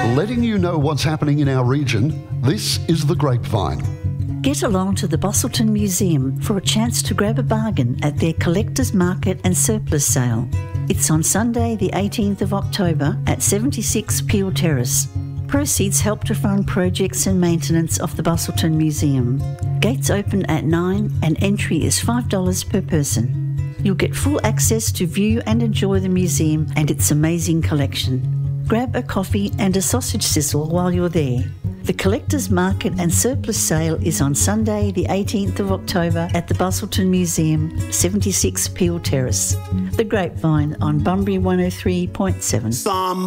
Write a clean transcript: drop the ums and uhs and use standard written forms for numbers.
Letting you know what's happening in our region, this is The Grapevine. Get along to the Bostleton Museum for a chance to grab a bargain at their Collectors Market and Surplus Sale. It's on Sunday the 18th of October at 76 Peel Terrace. Proceeds help to fund projects and maintenance of the Bostleton Museum. Gates open at 9 and entry is $5 per person. You'll get full access to view and enjoy the museum and its amazing collection. Grab a coffee and a sausage sizzle while you're there. The Collectors Market and Surplus Sale is on Sunday the 18th of October at the Bostleton Museum, 76 Peel Terrace. The Grapevine on Bunbury 103.7.